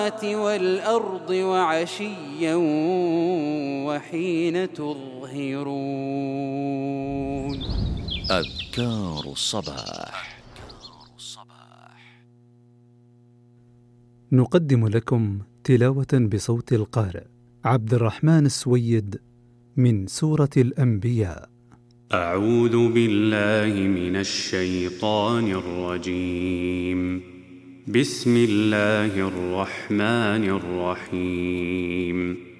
والأرض وعشيا وحين تظهرون. أذكار الصباح. نقدم لكم تلاوة بصوت القارئ عبد الرحمن السويد من سورة الأنبياء. أعوذ بالله من الشيطان الرجيم. بسم الله الرحمن الرحيم.